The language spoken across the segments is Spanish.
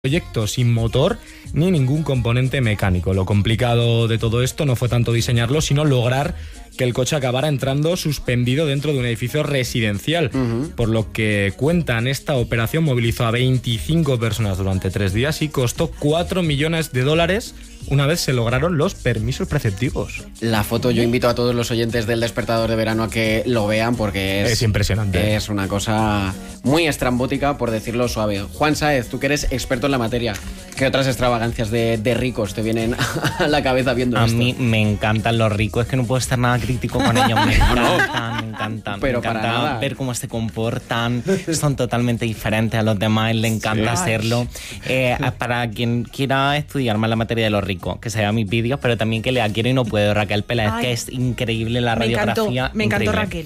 proyecto sin motor ni ningún componente mecánico. Lo complicado de todo esto no fue tanto diseñarlo, sino lograr que el coche acabara entrando suspendido dentro de un edificio residencial. Por lo que cuentan, esta operación movilizó a 25 personas durante 3 días y costó $4 millones una vez se lograron los permisos preceptivos. La foto, yo invito a todos los oyentes del Despertador de Verano a que lo vean porque es impresionante. Es una cosa muy estrambótica, por decirlo suave. Juan Sáez, tú que eres experto en la materia, ¿qué otras extravagancias de ricos te vienen a la cabeza viendo esto? A mí me encantan los ricos, es que no puedo estar nada crítico con ellos. Me encantan. Pero me encanta ver cómo se comportan, son totalmente diferentes a los demás, le encanta hacerlo. Para quien quiera estudiar más la materia de los ricos, que se vea mis vídeos, pero también que lea Quiero y no puedo, Raquel Peláez, que es increíble la radiografía. Me encantó Raquel.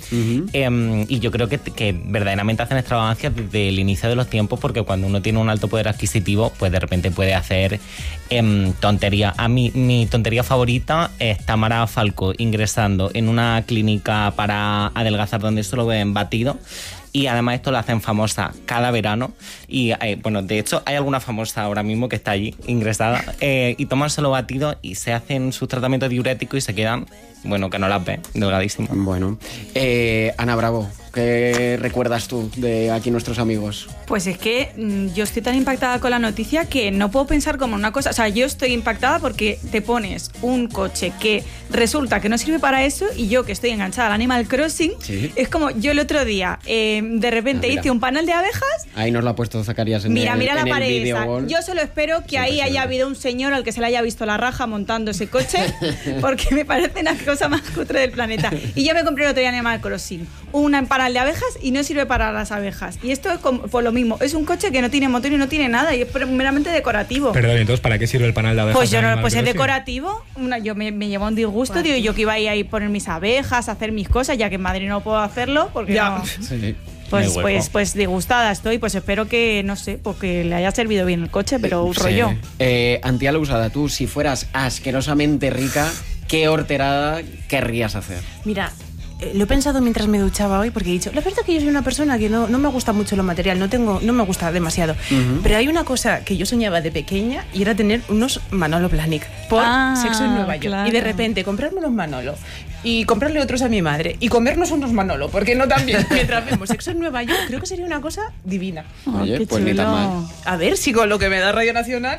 Y yo creo que verdaderamente hacen extravagancias desde el inicio de los tiempos, porque cuando uno tiene un alto poder adquisitivo, pues de repente puede hacer tonterías. A mí, mi tontería favorita es Tamara Falcó ingresando en una clínica para adelgazar donde solo ven batido. Y además esto lo hacen famosa cada verano. Y bueno, de hecho hay alguna famosa ahora mismo que está allí ingresada y toman solo batido y se hacen sus tratamientos diuréticos y se quedan, bueno, que no las ven, delgadísimas. Bueno, Ana Bravo, ¿qué recuerdas tú de aquí nuestros amigos? Pues es que yo estoy tan impactada con la noticia que no puedo pensar como una cosa. O sea, yo estoy impactada porque te pones un coche que resulta que no sirve para eso, y yo que estoy enganchada al Animal Crossing, es como yo el otro día de repente hice un panel de abejas. Ahí nos lo ha puesto Zacarías en mira en la pared esa. wall. Yo solo espero que ahí haya habido un señor al que se le haya visto la raja montando ese coche, porque me parece una cosa más cutre del planeta. Y yo me compré el otro día en Animal Crossing un panel de abejas y no sirve para las abejas. Y esto es por lo mismo. Es un coche que no tiene motor y no tiene nada y es meramente decorativo. Perdón, entonces, ¿para qué sirve el panel de abejas? Pues es decorativo. Yo me llevo un disgusto, digo yo que iba a ir ahí a poner mis abejas, a hacer mis cosas, ya que en Madrid no puedo hacerlo porque no. Sí. Pues disgustada estoy, pues espero que, no sé, porque le haya servido bien el coche, pero un rollo. Antiala Usada, tú, si fueras asquerosamente rica, ¿qué horterada querrías hacer? Mira, lo he pensado mientras me duchaba hoy, porque he dicho, la verdad es que yo soy una persona que no me gusta mucho lo material, no me gusta demasiado. Pero hay una cosa que yo soñaba de pequeña y era tener unos Manolo Blahnik por Sexo en Nueva York. Claro. Y de repente comprarme unos Manolo y comprarle otros a mi madre y comernos unos Manolo, porque no también. Mientras vemos Sexo en Nueva York, creo que sería una cosa divina. Oye, pues ni tan mal. A ver si con lo que me da Radio Nacional.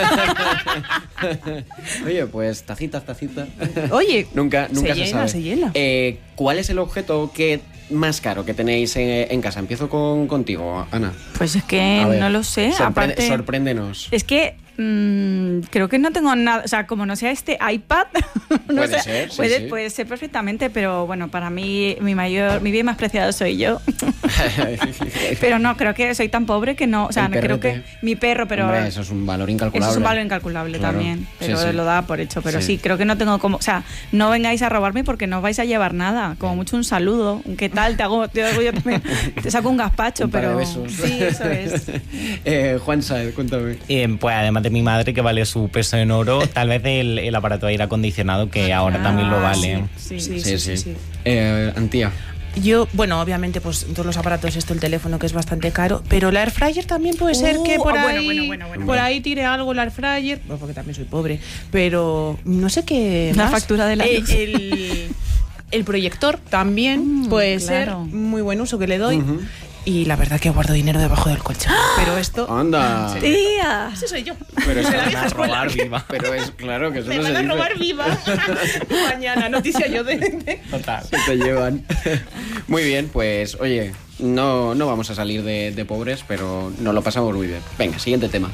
Oye, pues tacita. Oye, nunca se llena. ¿Cuál es el objeto más caro que tenéis en casa? Empiezo contigo, Ana. Pues es que no lo sé. Aparte, sorpréndenos. Es que creo que no tengo nada, o sea, como no sea este iPad, no puede sé, ser, puede ser perfectamente, pero bueno, para mí mi bien más preciado soy yo. Pero no, creo que soy tan pobre que no, o sea, creo que mi perro, pero hombre, eso es un valor incalculable. Eso es un valor incalculable, claro. También, pero lo da por hecho, pero sí, creo que no tengo como, o sea, no vengáis a robarme porque no os vais a llevar nada, como mucho un saludo, ¿qué tal? Te hago yo también, te saco un gazpacho, par de besos. Sí, eso es. Juan Sáez, cuéntame. Pues además de mi madre, que vale su peso en oro, tal vez el aparato de aire acondicionado, que ahora también lo vale. Sí. Antía. Yo, bueno, obviamente, pues todos los aparatos, el teléfono, que es bastante caro, pero la airfryer también puede ser que por ahí tire algo la airfryer, bueno, porque también soy pobre, pero no sé qué la más. Factura de la luz. El proyector también puede ser muy buen uso que le doy. Y la verdad que guardo dinero debajo del colchón. Pero esto... ¡Anda! ¡Tía! Ese soy yo. Pero se la van a robar viva. Pero es claro que eso me no se van a dice. robar viva. Mañana, noticia yo de... Total. Se te llevan. Muy bien, pues oye, no vamos a salir de pobres, pero nos lo pasamos muy bien. Venga, siguiente tema.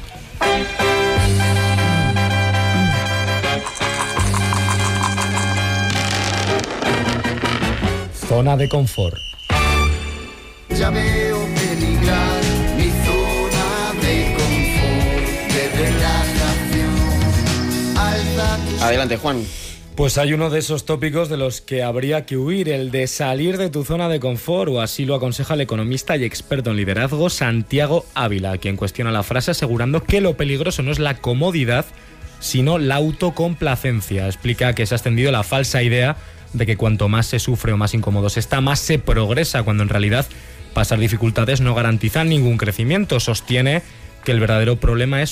Zona de confort. Ya veo peligrar mi zona de confort, de relajación. Alza tus... Adelante, Juan. Pues hay uno de esos tópicos de los que habría que huir, el de salir de tu zona de confort, o así lo aconseja el economista y experto en liderazgo Santiago Ávila, quien cuestiona la frase asegurando que lo peligroso no es la comodidad, sino la autocomplacencia. Explica que se ha extendido la falsa idea de que cuanto más se sufre o más incómodo se está, más se progresa, cuando en realidad pasar dificultades no garantiza ningún crecimiento. Sostiene que el verdadero problema es